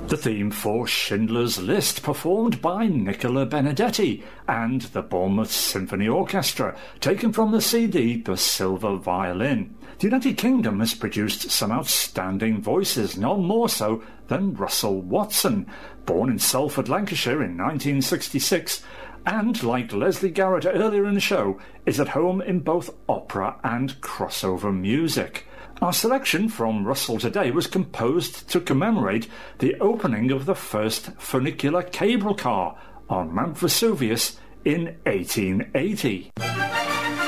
The theme for Schindler's List, performed by Nicola Benedetti and the Bournemouth Symphony Orchestra, taken from the CD The Silver Violin. The United Kingdom has produced some outstanding voices, none more so than Russell Watson, born in Salford, Lancashire in 1966, and, like Leslie Garrett earlier in the show, is at home in both opera and crossover music. Our selection from Russell today was composed to commemorate the opening of the first funicular cable car on Mount Vesuvius in 1880.